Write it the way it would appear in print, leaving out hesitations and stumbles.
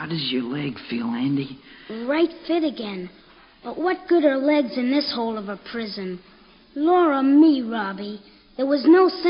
How does your leg feel, Andy? Right fit again. But what good are legs in this hole of a prison? Laura me, Robbie. There was no sense